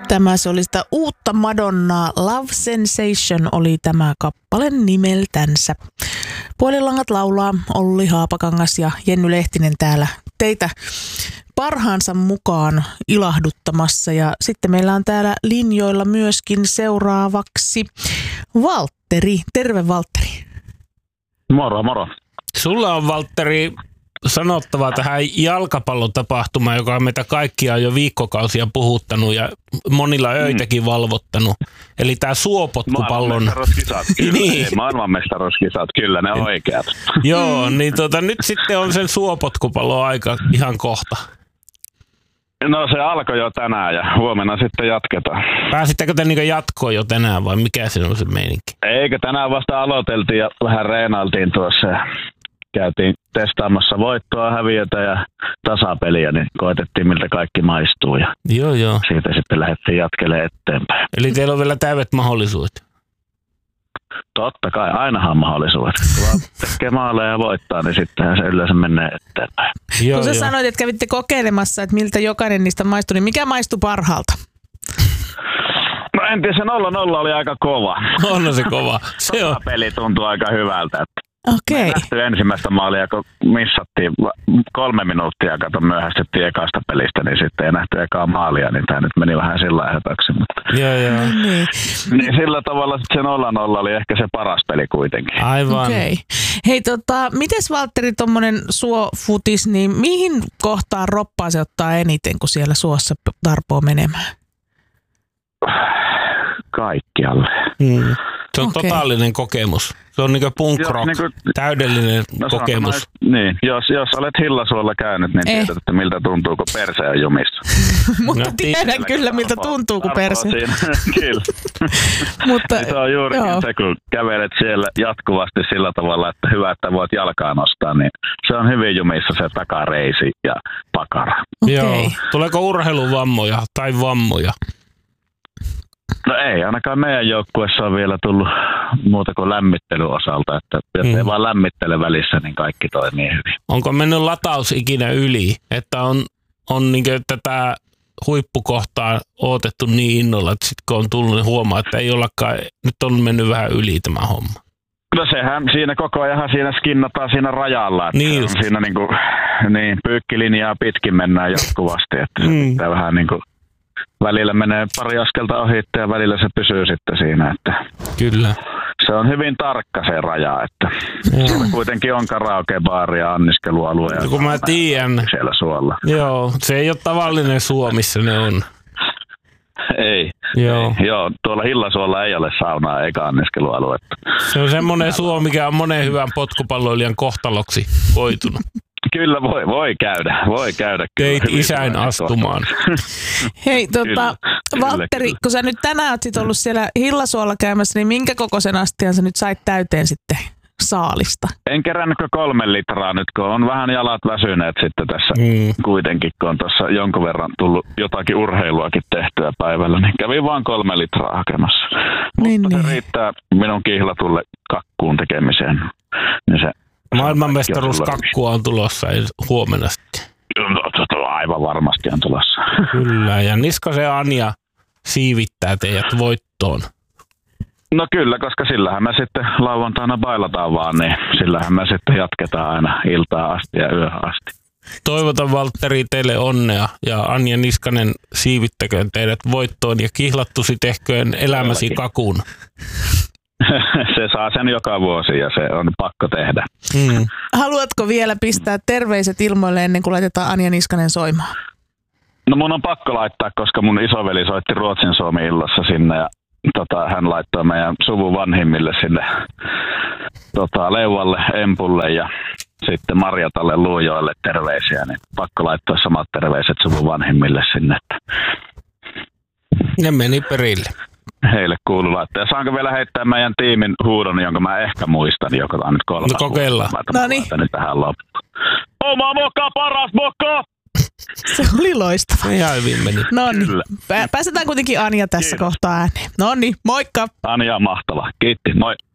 Se oli sitä uutta Madonnaa. Love Sensation oli tämä kappale nimeltänsä. Puolilangat laulaa Olli Haapakangas ja Jenny Lehtinen täällä teitä parhaansa mukaan ilahduttamassa. Ja sitten meillä on täällä linjoilla myöskin seuraavaksi Valtteri. Terve Valtteri. Moro, moro. Sulla on, Valtteri, sanottava tähän jalkapallotapahtumaan, joka on meitä kaikkia jo viikkokausia puhuttanut ja monilla öitäkin valvottanut. Eli tämä suopotkupallon... Maailmanmestaruuskisat, kyllä. Niin. Maailmanmestaruuskisat, kyllä ne oikeat. Joo, niin nyt sitten on sen suopotkupallon aika ihan kohta. No se alkoi jo tänään ja huomenna sitten jatketaan. Pääsittekö te niin jatkoon jo tänään vai mikä se on se meininki? Eikö tänään vasta aloiteltiin ja vähän reenailtiin tuossa ja käytiin testaamassa voittoa, häviötä ja tasapeliä, niin koetettiin miltä kaikki maistuu ja Joo. siitä sitten lähdettiin jatkelemaan eteenpäin. Eli teillä on vielä täydet mahdollisuudet. Totta kai, ainahan mahdollisuudet. Kun vaan tekee maaleja ja voittaa, niin sittenhän se yleensä menee eteenpäin. Kun sä sanoit, että kävitte kokeilemassa, että miltä jokainen niistä maistui, niin mikä maistui parhaalta? No en tiedä, se 0-0 oli aika kova. On se kova. Se on. Peli tuntui aika hyvältä. Okei. Me nähty ensimmäistä maalia, kun missattiin 3 minuuttia, kato myöhästyttiin ekasta pelistä, niin sitten ei nähty ekaa maalia, niin tämä nyt meni vähän sillä höpäksi. Joo. Niin sillä tavalla se 0-0 oli ehkä se paras peli kuitenkin. Aivan. Okei. Hei, mites Valtteri tommonen suofutis, niin mihin kohtaan roppaa se ottaa eniten, kun siellä suossa tarpoo menemään? Kaikkialle. Se on totaalinen kokemus. Se on niinku punk rock, täydellinen kokemus. Jos olet Hillasuolla käynyt, niin tiedät, että miltä tuntuu, kun perse on jumissa. Mutta tiedän kyllä, miltä tuntuu, kun perse. Kyllä. Mutta, se on juurikin se, kun kävelet siellä jatkuvasti sillä tavalla, että hyvä, että voit jalkaa nostaa, niin se on hyvin jumissa se takareisi ja pakara. Okay. Joo. Tuleeko urheiluvammoja tai vammoja? No ei, ainakaan meidän joukkueessa on vielä tullut muuta kuin lämmittelyn osalta, että jos ei vaan lämmittele välissä, niin kaikki toimii hyvin. Onko mennyt lataus ikinä yli, että on niin tätä huippukohtaa odotettu niin innolla, että sitten kun on tullut, niin huomaa, että ei ollakaan, nyt on mennyt vähän yli tämä homma? No sehän siinä koko ajan siinä skinnataan siinä rajalla, että niin on siinä niin pyykkilinjaa pitkin mennään jatkuvasti, että se vähän niin kuin välillä menee pari askelta ohi ja välillä se pysyy sitten siinä, että kyllä. Se on hyvin tarkka se raja, että kuitenkin on karaokebaari ja anniskelualue. Ja kun mä tiedän. Siellä suolla. Joo, se ei ole tavallinen suo, missä ne on. Ei. Joo, tuolla Hillasuolla ei ole saunaa eikä anniskelualuetta. Se on semmoinen suo, mikä on monen hyvän potkupalloilijan kohtaloksi koitunut. Kyllä voi käydä. Teit isän astumaan. Hei, Valtteri, kun sä nyt tänään oot ollut siellä Hillasuolla käymässä, niin minkä kokoisen astian sä nyt sait täyteen sitten saalista? En kerännyt 3 litraa nyt, kun on vähän jalat väsyneet sitten tässä kuitenkin, kun on tuossa jonkun verran tullut jotakin urheiluakin tehtyä päivällä, niin kävin vaan 3 litraa hakemassa. Mutta se riittää minun kihlatulle kakkuun tekemiseen. Niin se maailmanmestaruuskakkua on tulossa huomenna sitten. Aivan varmasti on tulossa. Kyllä, ja Niskasen Anja siivittää teidät voittoon. No kyllä, koska sillähän me sitten lauantaina bailataan vaan, niin sillähän me sitten jatketaan aina iltaa asti ja yöhön asti. Toivotan, Valtteri, teille onnea ja Anja Niskanen siivittäköön teidät voittoon ja kihlattusi tehköön elämäsi kakun. Se saa sen joka vuosi ja se on pakko tehdä. Haluatko vielä pistää terveiset ilmoille ennen kuin laitetaan Anja Niskanen soimaan? No mun on pakko laittaa, koska mun isoveli soitti Ruotsin Suomi-illassa sinne ja hän laittoi meidän suvun vanhimmille sinne Leuvalle, Empulle ja sitten Marjatalle, Luujoelle terveisiä. Niin pakko laittaa samat terveiset suvun vanhimmille sinne. Ne meni perille. Heille kuuluu laittaa. Ja saanko vielä heittää meidän tiimin huudon, jonka mä ehkä muistan, joka on nyt 3. No kokeillaan. No niin. Tähän loppuun. Oma moka, paras moka! Se oli loistava. Ihan hyvin meni. No niin. Pääsetään kuitenkin Anja tässä kohtaa ääneen. No niin, moikka! Anja on mahtava. Kiitti, moi!